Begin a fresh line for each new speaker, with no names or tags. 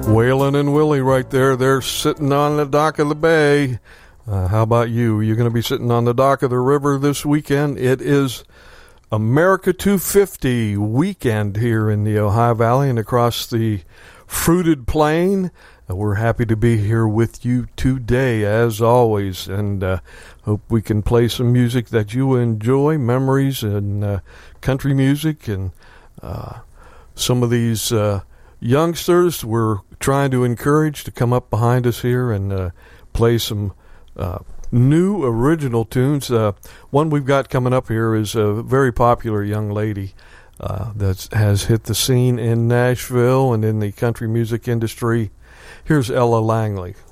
Waylon and Willie right there. They're sitting on the dock of the bay. How about you? You're going to be sitting on the dock of the river this weekend. It is America 250 weekend here in the Ohio Valley and across the fruited plain. We're happy to be here with you today, as always, and hope we can play some music that you enjoy, memories and country music, and some of these youngsters we're trying to encourage to come up behind us here and play some new original tunes. One we've got coming up here is a very popular young lady that has hit the scene in Nashville and in the country music industry. Here's Ella Langley.